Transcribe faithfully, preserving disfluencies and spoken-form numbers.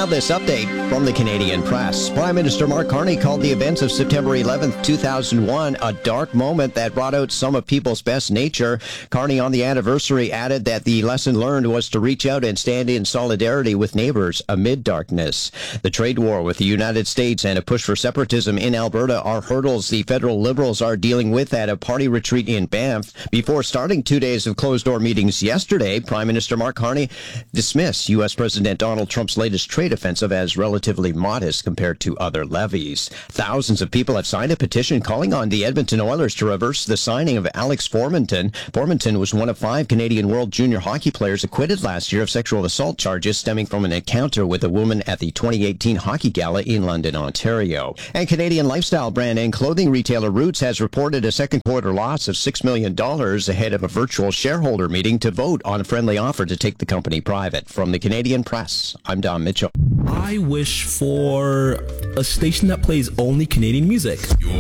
Now this update from the Canadian Press. Prime Minister Mark Carney called the events of September eleventh, two thousand one a dark moment that brought out some of people's best nature. Carney on the anniversary added that the lesson learned was to reach out and stand in solidarity with neighbors amid darkness. The trade war with the United States and a push for separatism in Alberta are hurdles the federal Liberals are dealing with at a party retreat in Banff. Before starting two days of closed-door meetings yesterday, Prime Minister Mark Carney dismissed U S. President Donald Trump's latest trade offensive as relatively modest compared to other levies. Thousands of people have signed a petition calling on the Edmonton Oilers to reverse the signing of Alex Formenton. Formenton was one of five Canadian World Junior hockey players acquitted last year of sexual assault charges stemming from an encounter with a woman at the twenty eighteen Hockey Gala in London, Ontario. And Canadian lifestyle brand and clothing retailer Roots has reported a second quarter loss of six million dollars ahead of a virtual shareholder meeting to vote on a friendly offer to take the company private. From the Canadian Press, I'm Don Mitchell. I wish for a station that plays only Canadian music.